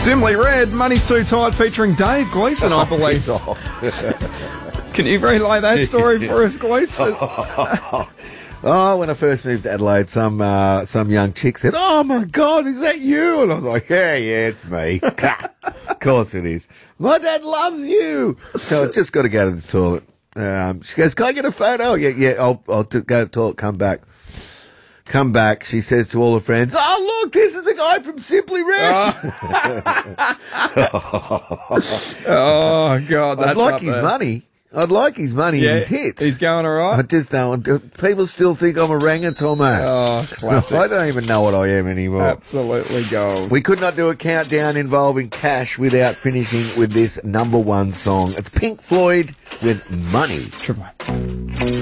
Simply Red, Money's Too Tight, featuring Dave Gleeson, I believe. Can you relay that story for us, Gleeson? Oh, when I first moved to Adelaide, some young chick said, "Oh my God, is that you?" And I was like, "Yeah, it's me." Of course it is. My dad loves you. So I just got to go to the toilet. She goes, "Can I get a photo?" Yeah. I'll go to the toilet. Come back. She says to all her friends, "Oh look, this is the guy from Simply Red." Oh God, that's I'd like his money. I'd like his money and his hits. He's going all right. I just don't. People still think I'm orangutan, mate. Oh, classic. I don't even know what I am anymore. Absolutely gold. We could not do a countdown involving Cash without finishing with this number one song. It's Pink Floyd with Money. Triple M.